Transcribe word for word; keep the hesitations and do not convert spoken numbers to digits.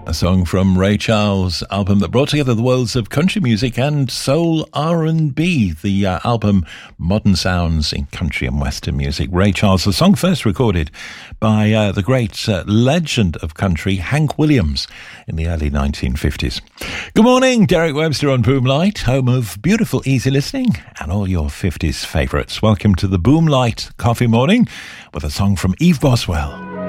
A song from Ray Charles' album that brought together the worlds of country music and soul R and B, the uh, album Modern Sounds in Country and Western Music. Ray Charles, the song first recorded by uh, the great uh, legend of country, Hank Williams, in the early nineteen fifties. Good morning, Derek Webster on Boomlight, home of beautiful easy listening and all your fifties favourites. Welcome to the Boomlight Coffee Morning with a song from Eve Boswell.